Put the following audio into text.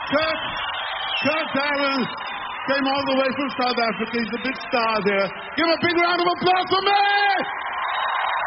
Kirk Darrell came all the way from South Africa. He's a big star there. Give a big round of applause for me!